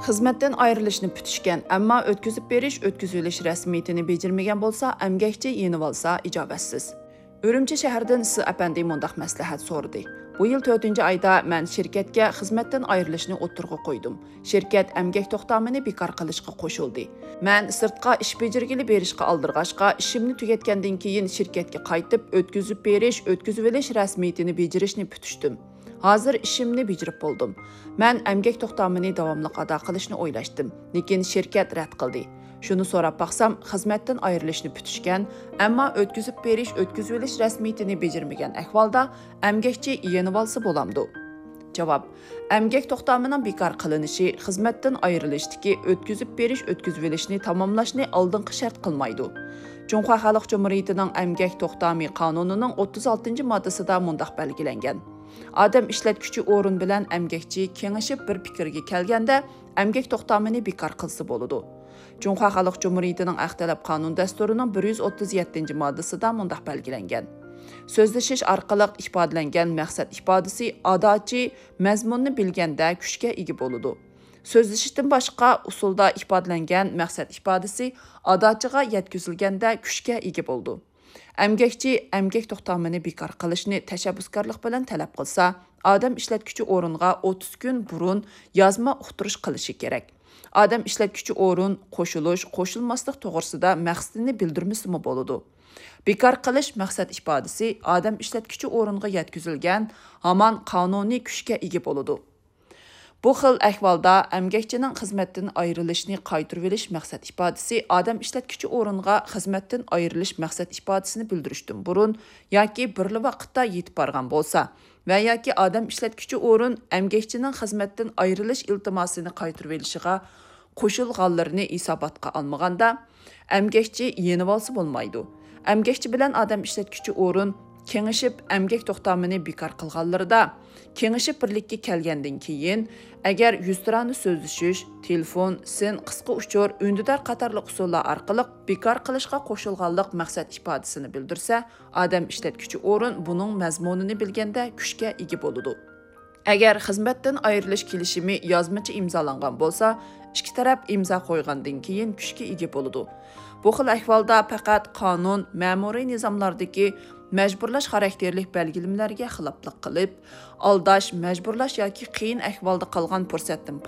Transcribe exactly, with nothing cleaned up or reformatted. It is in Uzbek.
Xizmatdan ayrilishni putishgan, ammo o'tkazib berish, o'tkazib olish rasmiyatini bejarmagan bo'lsa, emgakchi yenib olsa ijobatsiz. Urumchi shahridan Si apandi mundaq maslahat so'radi. Bu yil to'rtinchi oyda men shirkatga xizmatdan ayrilishni o'ttirg'i qo'ydim. Shirkat emgak to'xtamini bekor qilishga qo'shildi. Men sirtqa ish bejargili berishga oldirg'ashqa, ishimni tugatgandan keyin shirkatga qaytib o'tkazib berish, o'tkazib olish rasmiyatini bejarishni putishdim. Hozir ishimni bijirib bo'ldim. Men emgak to'xtamini davomli ado qilishni o'ylashdim, lekin shirkat rad qildi. Shuni so'rab baqsam, xizmatdan ayrilishni putishgan, ammo o'tkazib berish, o'tkazib olish rasmiyatini bejarmagan ahvolda emgakchi yenib olsa bo'lamdi. Javob: emgak to'xtamining bekor qilinishi xizmatdan ayrilishdagi o'tkazib berish, o'tkazib olishni tamomlashni oldingi shart qilmaydi. Jumhur Xalq Cumhuriyatining emgak to'xtami qonunining o'ttiz oltinchi moddasida mundaq belgilangan. Adam ishlatuvchi o'rin bilan emgakchi kengashib bir fikrga kelganda, emgak to'xtamini bekor qilsa bo'ladi. Jumhur Xalq Cumhuriyatining Aqtalab qonun dasturining bir yuz o'ttiz yettinchi moddasida mundaq belgilangan. So'zlashish orqali ifodalangan maqsad ifodasi adochi mazmunni bilganda kuchga ega bo'ladi. So'zlashishdan boshqa usulda ifodalangan maqsad ifodasi adochiga yetkazilganda kuchga ega bo'ladi. Emgakchi emgak to'xtamini bekor qilishni tashabbuskorlik bilan talab qilsa, odam ishlatuvchi o'ringa o'ttiz kun burun yozma uqtirish qilishi kerak. Odam ishlatuvchi o'rin qo'shilish, qo'shilmaslik to'g'risida maqsadini bildirmasimi bo'ladi. Bekor qilish maqsad ifodasi odam ishlatuvchi o'ringa yetkazilgan hamon qonuniy kuchga ega bo'ladi. Bu xil ahvolda emgakchining xizmatdan ayrilishni qaytarib olish maqsad ifodasi odam ishlatuvchi o'ringa xizmatdan ayrilish maqsad ifodasini bildirishdan burun yoki birli vaqtda yetib borgan bo'lsa va yoki odam ishlatuvchi o'rin emgakchining xizmatdan ayrilish iltimosini qaytarib olishiga qo'shilganlarini hisobotga olmaganda emgakchi yenib olsa bo'lmaydi. Emgakchi bilan odam ishlatuvchi o'rin kengashib emgak to'xtamini bekor qilganlarida kengashib birlikka kelgandan keyin agar yuztirani so'zlashish, telefon, sin, qisqa uchur, undidar qatorliq usullar orqali bekor qilishga qo'shilganlik maqsad ifodasini bildirsa, odam ishlatuvchi o'rin buning mazmunini bilganda kuchga ega bo'ladi. Agar xizmatdan ayrilish kelishimi yozmacha imzolangan bo'lsa, ikki taraf imzo qo'ygandan keyin kuchga ega bo'ladi. Bu xil ahvolda faqat qonun, ma'muriy nizomlardagi majburlash xarakterli belgilimlarga xiloflik qilib, aldash, majburlash yoki qiyin ahvolda qolgan fursatdan